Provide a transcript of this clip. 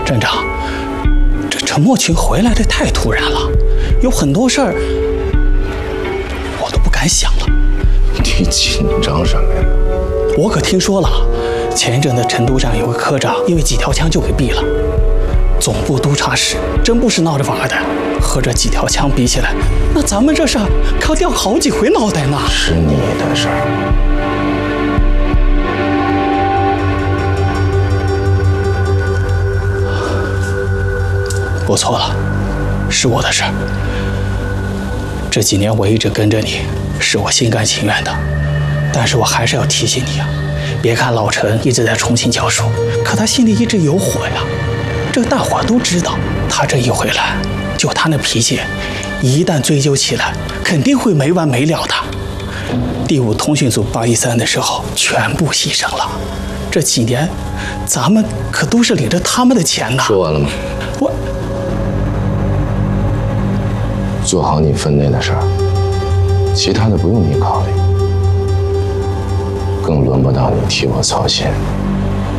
镇长，这陈默群回来的太突然了，有很多事儿我都不敢想了。 你紧张什么呀？ 我可听说了，前一阵的成都站有个科长因为几条枪就给毙了。总部督察室真不是闹着玩的，和这几条枪比起来，那咱们这事儿可要掉好几回脑袋呢。 是你的事儿。 我错了，是我的事儿。这几年我一直跟着你，是我心甘情愿的。但是我还是要提醒你啊，别看老陈一直在重庆教书，可他心里一直有火呀。这个大伙都知道，他这一回来，就他那脾气，一旦追究起来，肯定会没完没了的。第5通讯组813的时候，全部牺牲了。这几年，咱们可都是领着他们的钱呢。 说完了吗？ 我做好你分内的事儿，其他的不用你考虑，更轮不到你替我操心。